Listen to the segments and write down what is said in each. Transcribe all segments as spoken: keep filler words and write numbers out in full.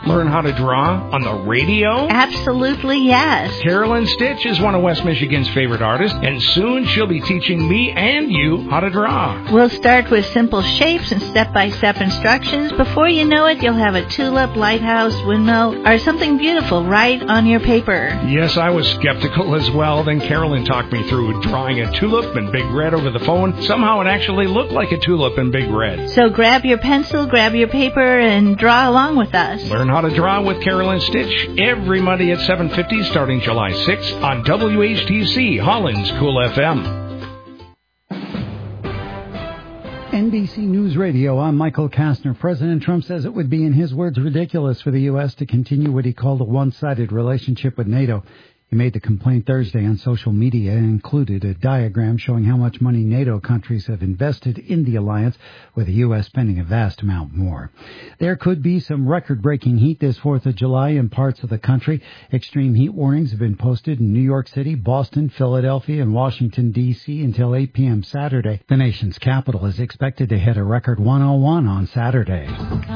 Learn how to draw on the radio? Absolutely, yes. Carolyn Stitch is one of West Michigan's favorite artists, and soon she'll be teaching me and you how to draw. We'll start with simple shapes and step-by-step instructions. Before you know it, you'll have a tulip, lighthouse, windmill, or something beautiful right on your paper. Yes, I was skeptical as well. Then Carolyn talked me through drawing a tulip in big red over the phone. Somehow it actually looked like a tulip in big red. So grab your pencil, grab your paper, and draw along with us. Learn how to draw with Carolyn Stitch every Monday at seven fifty starting July sixth on W H T C, Holland's Cool F M. N B C News Radio, I'm Michael Kastner. President Trump says it would be, in his words, ridiculous for the U S to continue what he called a one-sided relationship with NATO. He made the complaint Thursday on social media and included a diagram showing how much money NATO countries have invested in the alliance, with the U S spending a vast amount more. There could be some record-breaking heat this fourth of July in parts of the country. Extreme heat warnings have been posted in New York City, Boston, Philadelphia, and Washington, D C until eight p.m. Saturday. The nation's capital is expected to hit a record one oh one on Saturday.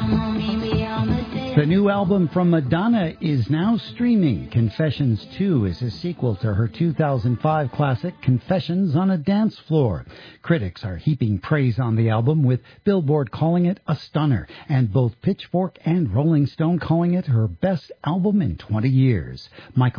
The new album from Madonna is now streaming. Confessions two is a sequel to her two thousand five classic Confessions on a Dance Floor. Critics are heaping praise on the album, with Billboard calling it a stunner, and both Pitchfork and Rolling Stone calling it her best album in twenty years. Michael